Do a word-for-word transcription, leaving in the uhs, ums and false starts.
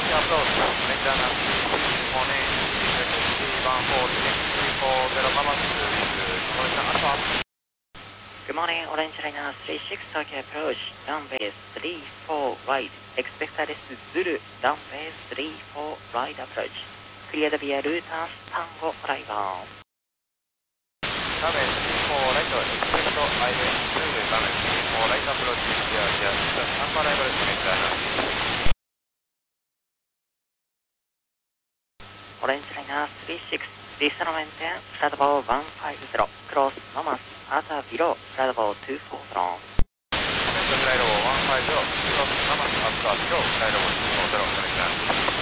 Copy approach, maintenance, good morning, three one four, three four zero, Mama two, connection Alpha. Good morning, Orange Liner three six, Tokyo approach, runway three four right, expect S Zulu, runway three four right approach, cleared via Luton Tango arrival. Runway three four right, expect highway Zulu, runway three four right approach, clear via Luton Tango arrival, Orange Liner. Orange Liner three six, descend maintain, flight level one five zero, cross Nomas, outer below, flight level two four zero. Flight level one five zero, cross Nomas, outer below, flight level two four zero, Orange Liner.